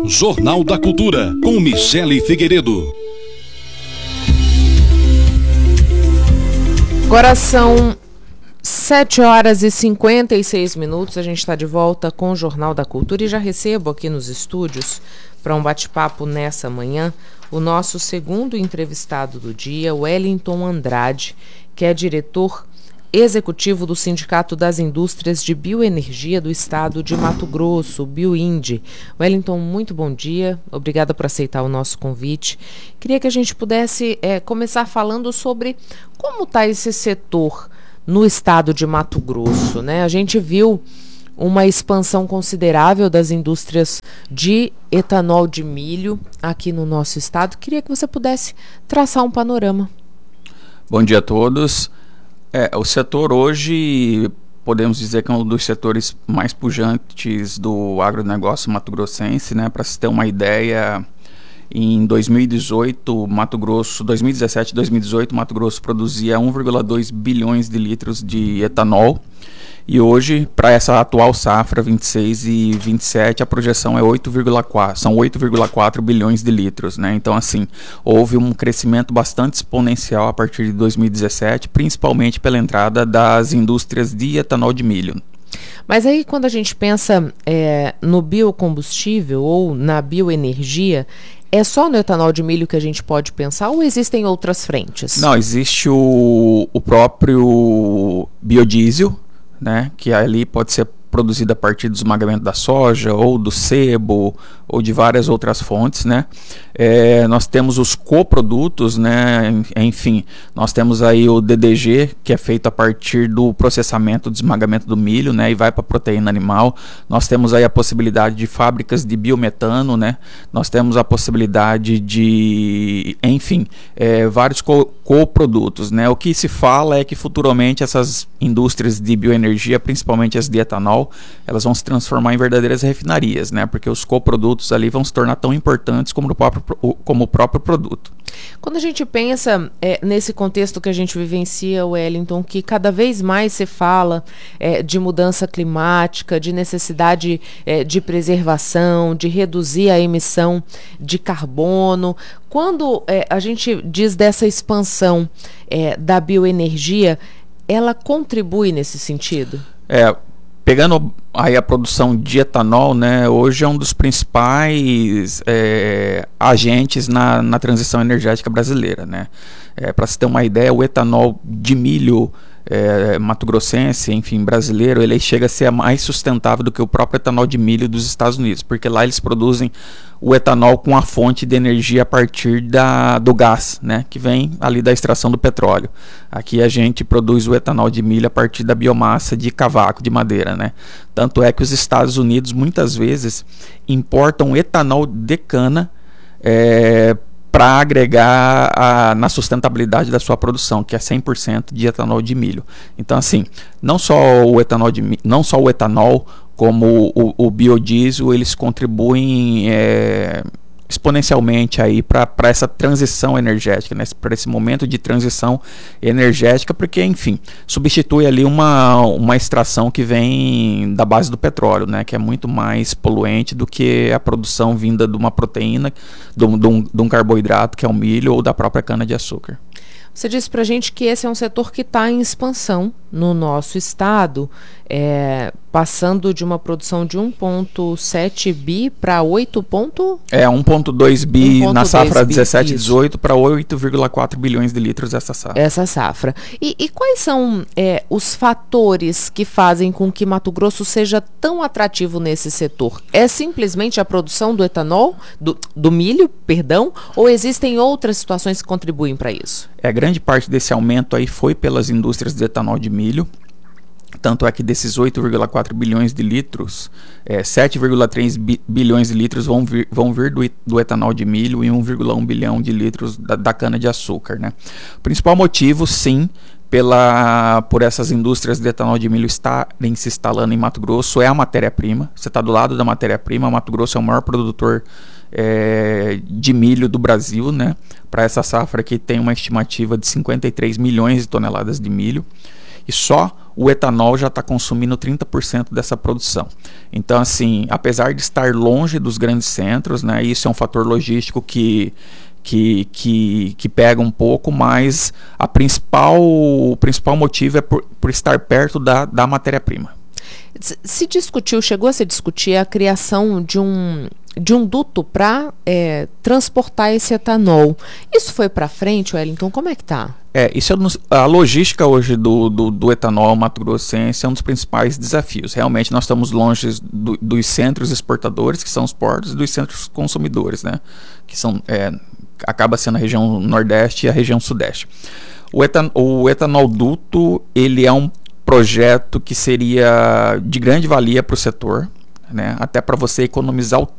Jornal da Cultura, com Michele Figueiredo. Agora são 7 horas e 56 minutos. A gente está de volta com o Jornal da Cultura e já recebo aqui nos estúdios, para um bate-papo nessa manhã, o nosso segundo entrevistado do dia, Wellington Andrade, que é diretor executivo do Sindicato das Indústrias de Bioenergia do Estado de Mato Grosso, Bioinde. Wellington, muito bom dia, obrigada por aceitar o nosso convite. Queria que a gente pudesse começar falando sobre como está esse setor no estado de Mato Grosso, né? A gente viu uma expansão considerável das indústrias de etanol de milho aqui no nosso estado. Queria que você pudesse traçar um panorama. Bom dia a todos. O setor hoje, podemos dizer que é um dos setores mais pujantes do agronegócio mato-grossense, né? Para se ter uma ideia, em 2018, 2017 e 2018, Mato Grosso produzia 1,2 bilhões de litros de etanol. E hoje, para essa atual safra 26 e 27, a projeção é 8,4 bilhões de litros, né? Então, assim, houve um crescimento bastante exponencial a partir de 2017, principalmente pela entrada das indústrias de etanol de milho. Mas aí, quando a gente pensa no biocombustível ou na bioenergia, é só no etanol de milho que a gente pode pensar ou existem outras frentes? Não, existe o próprio biodiesel, né, que ali pode ser produzido a partir do esmagamento da soja ou do sebo ou de várias outras fontes, né? Nós temos os coprodutos, né? Enfim, nós temos aí o DDG, que é feito a partir do processamento do esmagamento do milho, né? E vai para a proteína animal. Nós temos aí a possibilidade de fábricas de biometano, né? Nós temos a possibilidade de, enfim, vários coprodutos, né? O que se fala é que futuramente essas indústrias de bioenergia, principalmente as de etanol, elas vão se transformar em verdadeiras refinarias, né? Porque os coprodutos ali vão se tornar tão importantes como o próprio produto. Quando a gente pensa nesse contexto que a gente vivencia, Wellington, que cada vez mais se fala de mudança climática, de necessidade de preservação, de reduzir a emissão de carbono, quando a gente diz dessa expansão da bioenergia, ela contribui nesse sentido? Pegando aí a produção de etanol, né, hoje é um dos principais agentes na transição energética brasileira, né? Para se ter uma ideia, o etanol de milho mato-grossense, enfim, brasileiro, ele chega a ser mais sustentável do que o próprio etanol de milho dos Estados Unidos, porque lá eles produzem o etanol com a fonte de energia a partir do gás, né, que vem ali da extração do petróleo. Aqui a gente produz o etanol de milho a partir da biomassa de cavaco, de madeira, né? Tanto é que os Estados Unidos muitas vezes importam etanol de cana para agregar na sustentabilidade da sua produção, que é 100% de etanol de milho. Então, assim, não só o etanol, como o biodiesel, eles contribuem exponencialmente aí para essa transição energética, né? Para esse momento de transição energética, porque, enfim, substitui ali uma extração que vem da base do petróleo, né? Que é muito mais poluente do que a produção vinda de uma proteína, de um carboidrato, que é o milho, ou da própria cana-de-açúcar. Você disse para a gente que esse é um setor que está em expansão no nosso estado, passando de uma produção de 1,7 bi para 1,2 bi na safra 17 e 18 para 8,4 bilhões de litros essa safra. E quais são os fatores que fazem com que Mato Grosso seja tão atrativo nesse setor? É simplesmente a produção do etanol, do milho, perdão, ou existem outras situações que contribuem para isso? Grande parte desse aumento aí foi pelas indústrias de etanol de milho. Tanto é que desses 8,4 bilhões de litros, 7,3 bilhões de litros vão vir do etanol de milho e 1,1 bilhão de litros da cana-de-açúcar, né? O principal motivo, sim, por essas indústrias de etanol de milho estarem se instalando em Mato Grosso é a matéria-prima. Você está do lado da matéria-prima. Mato Grosso é o maior produtor de milho do Brasil, né? Para essa safra aqui tem uma estimativa de 53 milhões de toneladas de milho. E só o etanol já está consumindo 30% dessa produção. Então, assim, apesar de estar longe dos grandes centros, né, isso é um fator logístico que pega um pouco, mas o principal motivo é por estar perto da matéria-prima. Chegou a se discutir a criação de um duto para transportar esse etanol. Isso foi para frente, Wellington? Como é que está? A logística hoje do etanol mato-grossense é um dos principais desafios. Realmente nós estamos longe dos centros exportadores, que são os portos, e dos centros consumidores, né? Que são, acaba sendo a região nordeste e a região sudeste. O etanol duto, ele é um projeto que seria de grande valia para o setor, né? Até para você economizar o